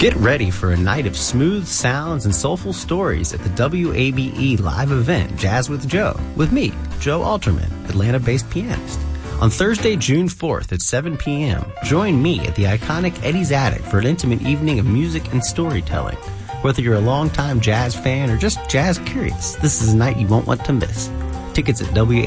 Get ready for a night of smooth sounds and soulful stories at the WABE live event, Jazz with Joe, with me, Joe Alterman, Atlanta-based pianist. On Thursday, June 4th at 7 p.m., join me at the iconic Eddie's Attic for an intimate evening of music and storytelling. Whether you're a longtime jazz fan or just jazz curious, this is a night you won't want to miss. Tickets at WABE.